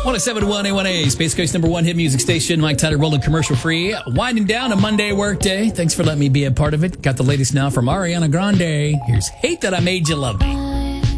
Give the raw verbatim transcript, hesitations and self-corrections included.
one oh seven point one A one A, Space Coast number one hit music station. Mike Tyler rolling commercial free. Winding down a Monday workday. Thanks for letting me be a part of it. Got the latest now from Ariana Grande. Here's Hate That I Made You Love Me.